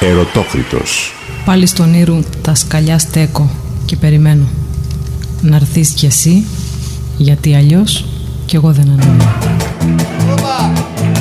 Ερωτόκριτος. Πάλι στον ήρου τα σκαλιά στέκω και περιμένω να έρθεις κι εσύ, γιατί αλλιώς κι εγώ δεν αναμένω.